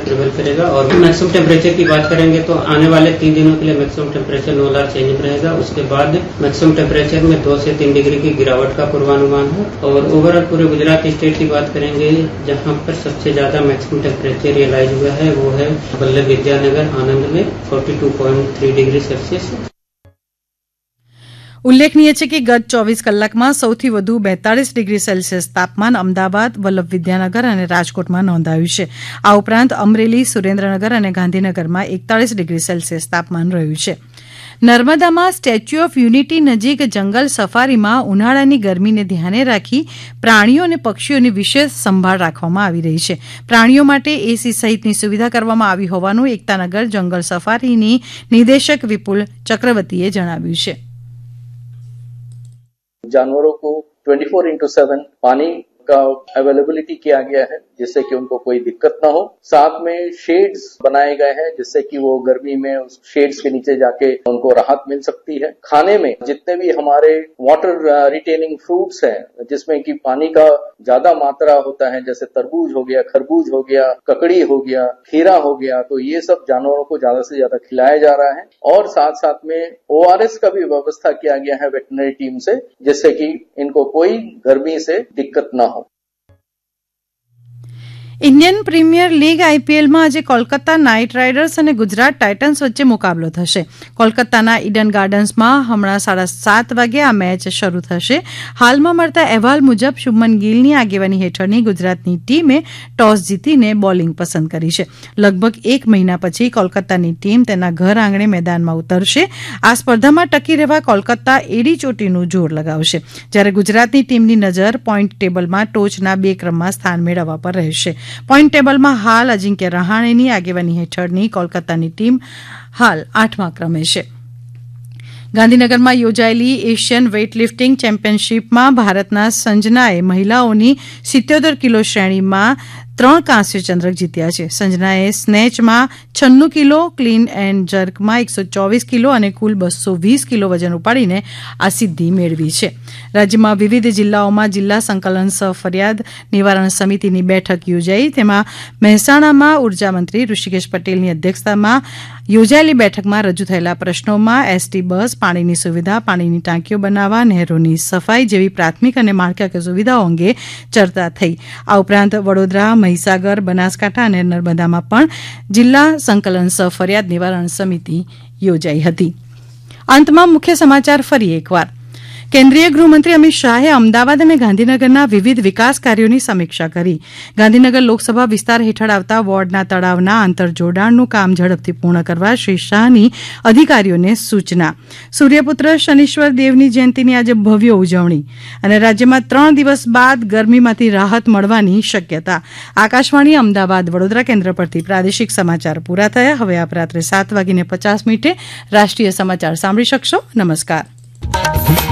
Prevail करेगा। और maximum temperature की बात करेंगे तो आने वाले 3 दिनों के लिए maximum temperature no large change रहेगा। उसके बाद मैक्सिमम टेम्परेचर में 2 से 3 डिग्री की गिरावट का पूर्वानुमान है। और ओवरऑल पूरे गुजरात स्टेट की बात करेंगे, जहां पर सबसे ज्यादा मैक्सिमम टेम्परेचर रियलाइज हुआ है वो है वल्लभ विद्यानगर आनंद में 42.3 डिग्री सेल्सियस। ઉલ્લેખનીય છે કે ગત 24 કલાકમાં સૌથી વધુ 42 ડિગ્રી સેલ્સિયસ તાપમાન અમદાવાદ, વલ્લભ વિદ્યાનગર અને રાજકોટમાં નોંધાયું છે. આ ઉપરાંત અમરેલી, સુરેન્દ્રનગર અને ગાંધીનગરમાં 41 ડિગ્રી સેલ્સિયસ તાપમાન રહ્યું છે. નર્મદામાં સ્ટેચ્યુ ઓફ યુનિટી નજીક જંગલ સફારીમાં ઉનાળાની ગરમીને ધ્યાને રાખી પ્રાણીઓ અને પક્ષીઓની વિશેષ સંભાળ રાખવામાં આવી રહી છે. પ્રાણીઓ માટે એસી સહિતની સુવિધા કરવામાં આવી હોવાનું એકતાનગર જંગલ સફારીની નિદેશક વિપુલ ચક્રવર્તીએ જણાવ્યું છે. जानवरों को 24/7 पानी का अवेलेबिलिटी किया गया है, जिससे कि उनको कोई दिक्कत ना हो। साथ में शेड्स बनाए गए हैं, जिससे कि वो गर्मी में उस शेड्स के नीचे जाके उनको राहत मिल सकती है। खाने में जितने भी हमारे वाटर रिटेनिंग फ्रूट्स हैं, जिसमें कि पानी का ज्यादा मात्रा होता है, जैसे तरबूज हो गया, खरबूज हो गया, ककड़ी हो गया, खीरा हो गया, तो ये सब जानवरों को ज्यादा से ज्यादा खिलाया जा रहा है। और साथ साथ में ORS का भी व्यवस्था किया गया है वेटनरी टीम से, जिससे कि इनको कोई गर्मी से दिक्कत ना हो। ઇન્ડિયન પ્રીમિયર લીગ આઈપીએલમાં આજે કોલકાતા નાઇટ રાઇડર્સ અને ગુજરાત ટાઇટન્સ વચ્ચે મુકાબલો થશે. કોલકાતાના ઇડન ગાર્ડન્સમાં હમણાં 7:30 વાગે આ મેચ શરૂ થશે. હાલમાં મળતા અહેવાલ મુજબ શુભમન ગિલની આગેવાની હેઠળની ગુજરાતની ટીમે ટોસ જીતીને બોલિંગ પસંદ કરી છે. લગભગ 1 મહિના પછી કોલકાતાની ટીમ તેના ઘર આંગણે મેદાનમાં ઉતરશે. આ સ્પર્ધામાં ટકી રહેવા કોલકાતા એડી ચોટીનું જોર લગાવશે, જ્યારે ગુજરાતની ટીમની નજર પોઈન્ટ ટેબલમાં ટોચના 2 ક્રમમાં સ્થાન મેળવવા પર રહેશે. પોઈન્ટ ટેબલમાં હાલ અજિંક્ય રહાણેની આગેવાની હેઠળની કોલકાતાની ટીમ હાલ 8મા ક્રમે છે. ગાંધીનગરમાં યોજાયેલી એશિયન વેઇટલિફ્ટિંગ ચેમ્પિયનશીપમાં ભારતના સંજનાએ મહિલાઓની 77 કિલો શ્રેણીમાં 3 કાંસ્ય ચંદ્રક જીત્યા છે. સંજનાએ સ્નેચમાં 96 કિલો, ક્લીન એન્ડ જર્કમાં 124 કિલો અને કુલ 220 કિલો વજન ઉપાડીને આ સિદ્ધિ મેળવી છે. રાજ્યમાં વિવિધ જિલ્લાઓમાં જિલ્લા સંકલન સહ ફરિયાદ નિવારણ સમિતિની બેઠક યોજાઈ. તેમાં મહેસાણામાં ઉર્જામંત્રી ઋષિકેશ પટેલની અધ્યક્ષતામાં યોજાયેલી બેઠકમાં રજૂ થયેલા પ્રશ્નોમાં એસટી બસ, પાણીની સુવિધા, પાણીની ટાંકીઓ બનાવવા, નહેરોની સફાઈ જેવી પ્રાથમિક અને માળખાકીય સુવિધાઓ અંગે ચર્ચા થઈ. આ ઉપરાંત વડોદરા, મહીસાગર, બનાસકાંઠા અને નર્મદામાં પણ જિલ્લા સંકલન સહ ફરિયાદ નિવારણ સમિતિ યોજાઈ હતી. અંતમાં મુખ્ય સમાચાર ફરી એકવાર. કેન્દ્રીય ગૃહમંત્રી અમિત શાહે અમદાવાદ અને ગાંધીનગરના વિવિધ વિકાસ કાર્યોની સમીક્ષા કરી. ગાંધીનગર લોકસભા વિસ્તાર હેઠળ આવતા વોર્ડના તળાવના આંતરજોડાણનું કામ ઝડપથી પૂર્ણ કરવા શ્રી શાહની અધિકારીઓને સૂચના. સૂર્યપુત્ર શનીશ્વર દેવની જયંતિની આજે ભવ્ય ઉજવણી અને રાજ્યમાં 3 દિવસ બાદ ગરમીમાંથી રાહત મળવાની શક્યતા. આકાશવાણી અમદાવાદ વડોદરા કેન્દ્ર પરથી પ્રાદેશિક સમાચાર પૂરા થયા. હવે આપ રાત્રે 7:50 રાષ્ટ્રીય સમાચાર સાંભળી શકશો. નમસ્કાર.